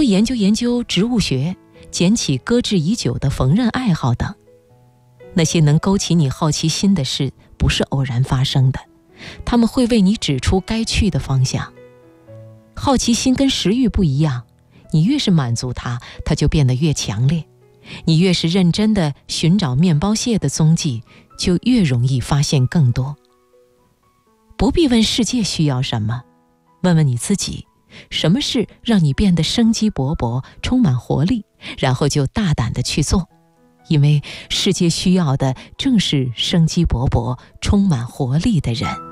多研究研究植物学，捡起搁置已久的缝纫爱好等。那些能勾起你好奇心的事，不是偶然发生的，它们会为你指出该去的方向。好奇心跟食欲不一样，你越是满足它，它就变得越强烈。你越是认真地寻找面包屑的踪迹，就越容易发现更多。不必问世界需要什么，问问你自己，什么事让你变得生机勃勃，充满活力，然后就大胆地去做。因为世界需要的正是生机勃勃、充满活力的人。